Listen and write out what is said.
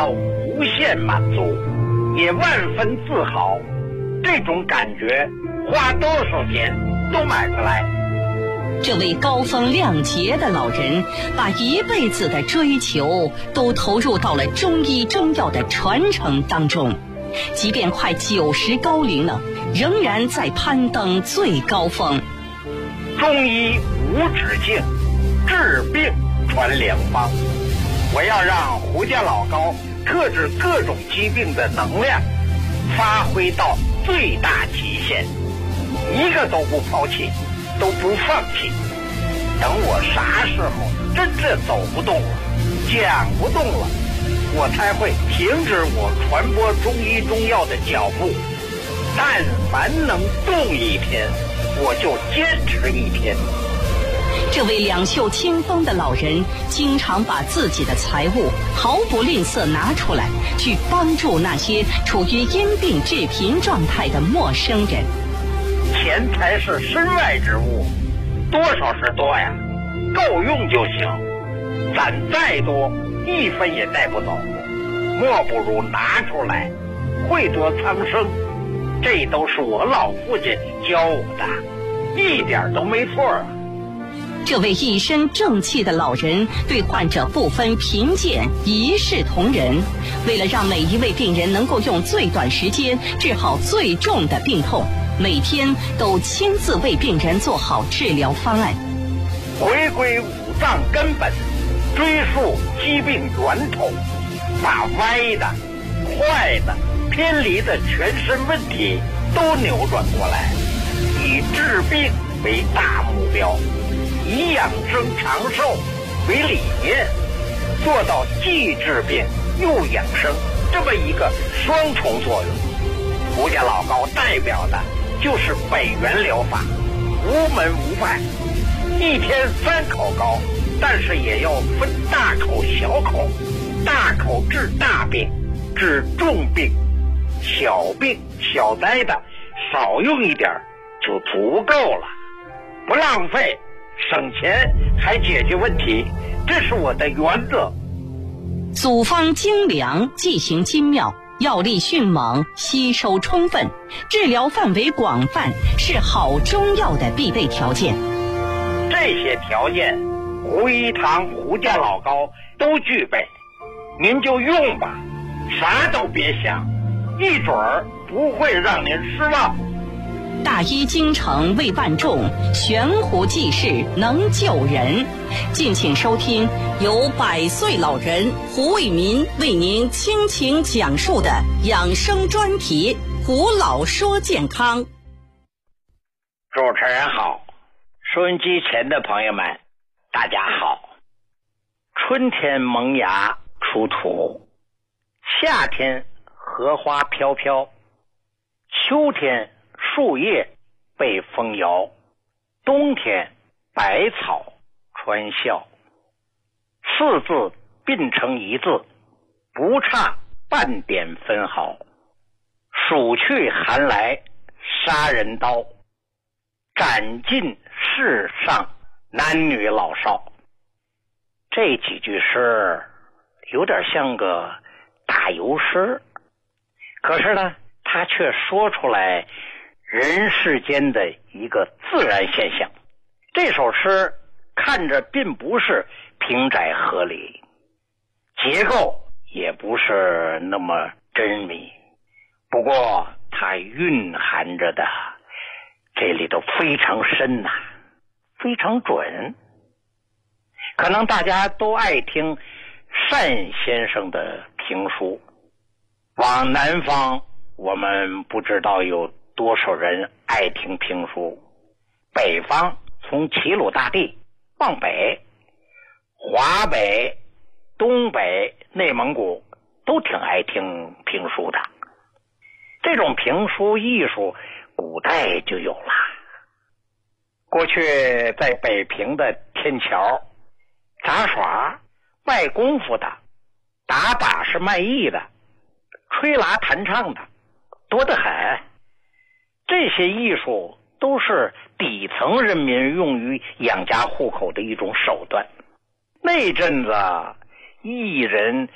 到无限满足，也万分自豪。这种感觉花多少钱都买不来。 这位高风亮节的老人把一辈子的追求都投入到了中医中药的传承当中，即便快90高龄了，仍然在攀登最高峰。 中医无止境，治病传良方。我要让胡家老高克制各种疾病的能量发挥到最大极限，一个都不抛弃，都不放弃。等我啥时候真正走不动了，讲不动了，我才会停止我传播中医中药的脚步。但凡能动一天，我就坚持一天。 这位两袖清风的老人经常把自己的财物毫不吝啬拿出来，去帮助那些处于因病致贫状态的陌生人。 钱财是身外之物，多少是多呀，够用就行。攒再多，一分也带不走，莫不如拿出来，惠泽苍生。这都是我老父亲教我的，一点都没错啊。 这位一身正气的老人对患者不分贫贱，一视同仁。为了让每一位病人能够用最短时间治好最重的病痛，每天都亲自为病人做好治疗方案。 回归五脏根本，追溯疾病源头，把歪的、坏的、偏离的全身问题都扭转过来，以治病为大目标，以养生长寿为理念，做到既治病又养生这么一个双重作用。胡家老高代表的就是北元疗法，无门无派，一天3口膏，但是也要分大口小口，大口治大病，治重病，小病小灾的少用一点就足够了，不浪费，省钱还解决问题，这是我的原则。 组方精良，剂型精妙，药力迅猛，吸收充分，治疗范围广泛，是好中药的必备条件。 这些条件胡一堂胡家老高都具备，您就用吧，啥都别想，一准儿不会让您失望。 大医精诚为万众，悬壶济世能救人。敬请收听由100岁老人胡为民为您倾情讲述的养生专题《胡老说健康》。 主持人好，收音机前的朋友们大家好。春天萌芽出土，夏天荷花飘飘，秋天树叶被风摇，冬天百草穿笑。四字并成一字，不差半点分毫。暑去寒来杀人刀，斩尽世上男女老少。这几句诗有点像个打油诗，可是呢，他却说出来人世间的一个自然现象。这首诗看着并不是平窄合理，结构也不是那么缜密，不过它蕴含着的这里头非常深呐，非常准。可能大家都爱听单先生的评书，往南方我们不知道有多少人爱听评书，北方从齐鲁大地往北，华北、东北、内蒙古都挺爱听评书的。这种评书艺术古代就有了。过去在北平的天桥杂耍、卖功夫的、打把式卖艺的、吹拉弹唱的多得很。这些艺术都是底层人民用于养家糊口的一种手段。那阵子艺人